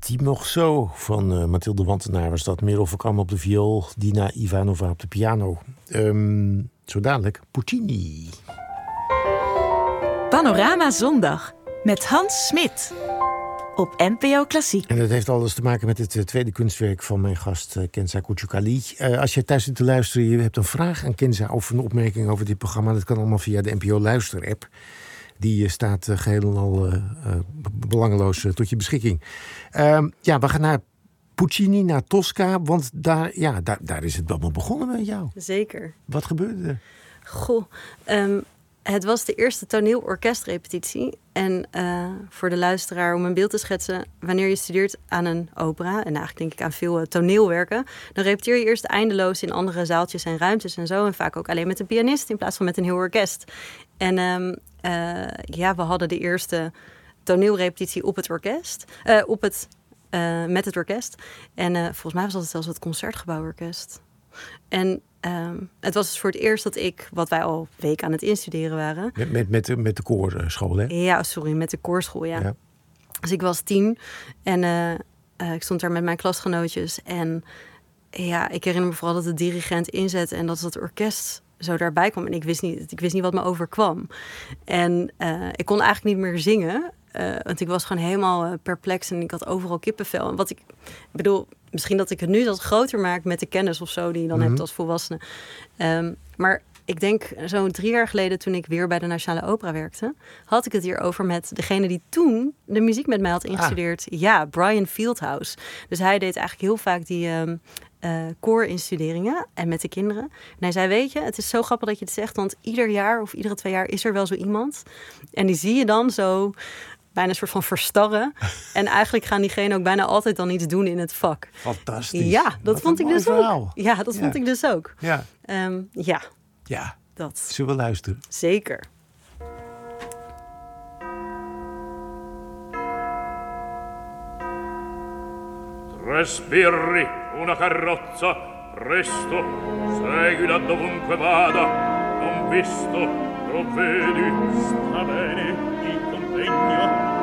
Die Morceau van Mathilde Wantenaar was dat. Merel van Kam op de viool, Dina Ivanova op de piano. Zo dadelijk Puccini. Panorama Zondag met Hans Smit op NPO Klassiek. En dat heeft alles te maken met het tweede kunstwerk van mijn gast Kenza Kuchukali. Als je thuis zit te luisteren, je hebt een vraag aan Kenza of een opmerking over dit programma. Dat kan allemaal via de NPO Luister-app. Die staat geheel en al belangeloos tot je beschikking. We gaan naar Puccini, naar Tosca. Want daar is het allemaal begonnen met jou. Zeker. Wat gebeurde er? Goh, het was de eerste toneelorkestrepetitie. En voor de luisteraar, om een beeld te schetsen, wanneer je studeert aan een opera, en eigenlijk denk ik aan veel toneelwerken, dan repeteer je eerst eindeloos in andere zaaltjes en ruimtes en zo. En vaak ook alleen met een pianist in plaats van met een heel orkest. En we hadden de eerste toneelrepetitie op het orkest. Met het orkest. En volgens mij was dat zelfs het Concertgebouworkest. En het was dus voor het eerst dat ik, wat wij al weken aan het instuderen waren. Met de koorschool, hè? Ja, sorry, met de koorschool, ja. Dus ik was 10 en ik stond daar met mijn klasgenootjes. En ja, ik herinner me vooral dat de dirigent inzette en dat het orkest zo daarbij kwam. En ik wist niet wat me overkwam. En ik kon eigenlijk niet meer zingen. Want ik was gewoon helemaal perplex en ik had overal kippenvel. En ik bedoel, misschien dat ik het nu wat groter maak met de kennis of zo die je dan hebt als volwassene. Maar ik denk zo'n 3 jaar geleden, toen ik weer bij de Nationale Opera werkte, had ik het hierover met degene die toen de muziek met mij had ingestudeerd. Ja, Brian Fieldhouse. Dus hij deed eigenlijk heel vaak die koorinstuderingen en met de kinderen. En hij zei, weet je, het is zo grappig dat je het zegt, want ieder jaar of iedere 2 jaar is er wel zo iemand. En die zie je dan zo bijna een soort van verstarren. En eigenlijk gaan diegenen ook bijna altijd dan iets doen in het vak. Fantastisch. Ja, dat vond ik dus verhaal. ook. Ja, dat vond ik dus ook. Ja. Ja. Dat. Zullen we luisteren? Zeker. Tre sbirri, una carrozza, presto, seguila dovunque vada, non visto, lo vedi, sta bene il convegno,